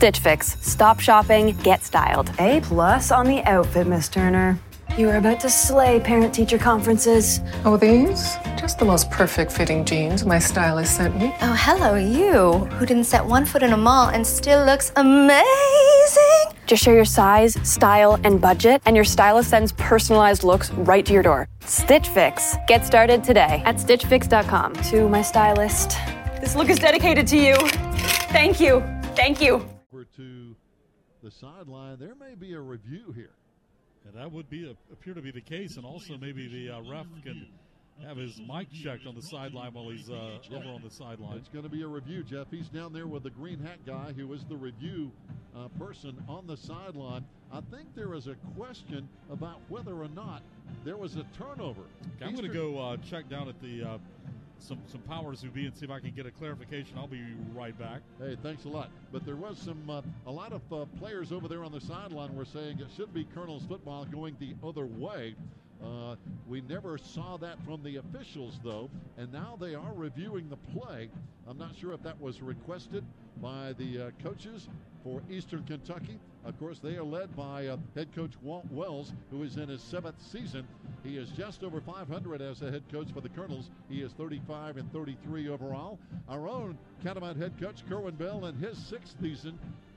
Stitch Fix. Stop shopping, get styled. A+ on the outfit, Miss Turner. You are about to slay parent-teacher conferences. Oh, these? Just the most perfect fitting jeans my stylist sent me. Oh, hello, you, who didn't set one foot in a mall and still looks amazing. Just share your size, style, and budget, and your stylist sends personalized looks right to your door. Stitch Fix. Get started today at stitchfix.com. To my stylist. This look is dedicated to you. Thank you. Thank you. Over to the sideline. There may be a review here. And that would appear to be the case, and also maybe the ref can have his mic checked on the sideline while he's over on the sideline. It's going to be a review, Jeff. He's down there with the green hat guy who is the review person on the sideline. I think there is a question about whether or not there was a turnover. Okay, I'm going to go check down at the some powers who be and see if I can get a clarification. I'll be right back. Hey, thanks a lot. But there was a lot of players over there on the sideline were saying it should be Colonel's football going the other way. We never saw that from the officials, though, and now they are reviewing the play. I'm not sure if that was requested by the coaches for Eastern Kentucky. Of course, they are led by head coach Walt Wells, who is in his 7th season. He is just over 500 as a head coach for the Colonels. He is 35-33 overall. Our own Catamount head coach Kerwin Bell in his 6th season,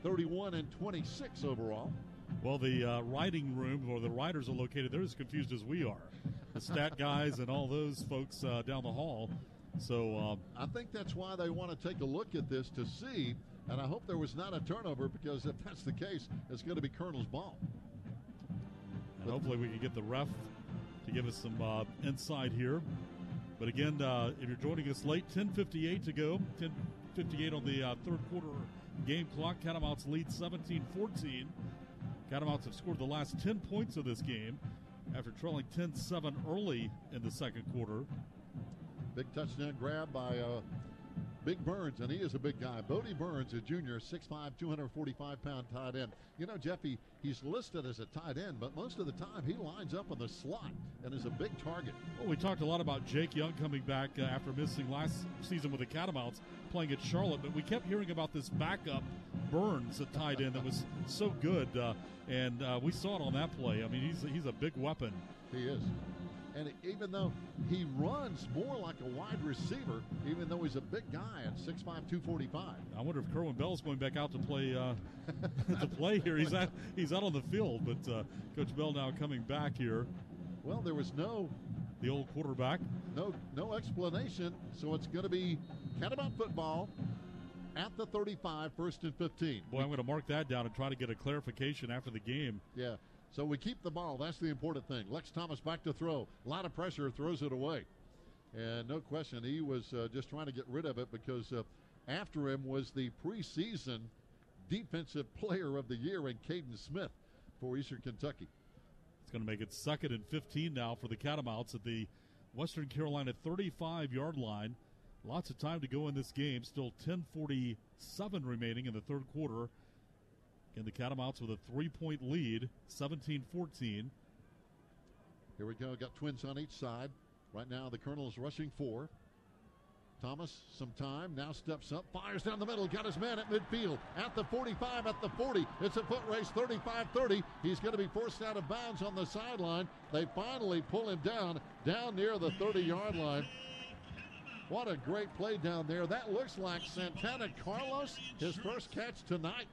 31-26 overall. Well, the writing room, or the writers are located, they're as confused as we are. The stat guys and all those folks down the hall. So I think that's why they want to take a look at this to see, and I hope there was not a turnover, because if that's the case, it's going to be Colonel's ball. And hopefully we can get the ref to give us some insight here. But again, if you're joining us late, 10:58 to go, 10:58 on the third quarter game clock. Catamounts lead 17-14. Catamounts have scored the last 10 points of this game after trailing 10-7 early in the second quarter. Big touchdown grab by Big Burns, and he is a big guy. Bodie Burns, a junior, 6'5", 245-pound tight end. You know, Jeff, he's listed as a tight end, but most of the time he lines up in the slot and is a big target. Well, we talked a lot about Jake Young coming back after missing last season with the Catamounts, playing at Charlotte, but we kept hearing about this backup Burns, a tight end that was so good, and we saw it on that play. I mean, he's a big weapon. He is. And even though he runs more like a wide receiver, even though he's a big guy at 6'5", 245. I wonder if Kerwin Bell's going back out to play to play here. He's out on the field, but Coach Bell now coming back here. Well, there was the old quarterback. No explanation, so it's going to be Catamount football at the 35, 1st and 15. Boy, I'm going to mark that down and try to get a clarification after the game. Yeah. So we keep the ball. That's the important thing. Lex Thomas back to throw. A lot of pressure, throws it away. And no question, he was just trying to get rid of it, because after him was the preseason Defensive Player of the Year in Caden Smith for Eastern Kentucky. It's going to make it 2nd and 15 now for the Catamounts at the Western Carolina 35-yard line. Lots of time to go in this game. Still 10:47 remaining in the third quarter. And the Catamounts with a 3-point lead, 17-14. Here we go. Got twins on each side. Right now the Colonels rushing 4. Thomas, some time, now steps up, fires down the middle, got his man at midfield, at the 45, at the 40. It's a foot race, 35-30. He's going to be forced out of bounds on the sideline. They finally pull him down near the 30-yard line. What a great play down there. That looks like Santana Carlos, his first catch tonight.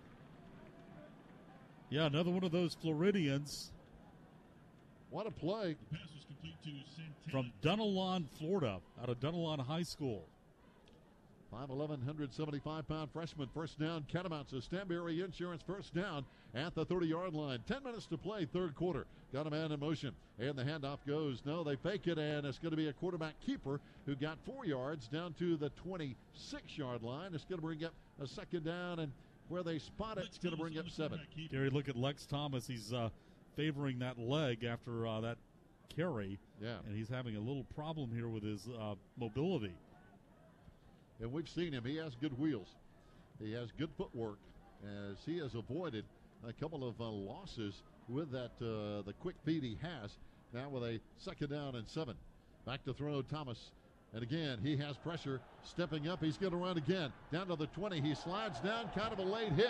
Yeah, another one of those Floridians. What a play. From Dunalon, Florida, out of Dunalon High School. 5'11", 175-pound freshman, first down. Catamounts, Stanberry Insurance, first down at the 30-yard line. 10 minutes to play, third quarter. Got a man in motion, and the handoff goes. No, they fake it, and it's going to be a quarterback keeper who got 4 yards down to the 26-yard line. It's going to bring up a second down, and where they spot it, it's going to bring up 7. Gary, look at Lex Thomas. He's favoring that leg after that carry. Yeah. And he's having a little problem here with his mobility. And we've seen him. He has good wheels. He has good footwork, as he has avoided a couple of losses with that the quick feet he has. Now with a second down and 7. Back to throw, Thomas. And again, he has pressure. Stepping up, he's going to run again. Down to the 20. He slides down, kind of a late hit.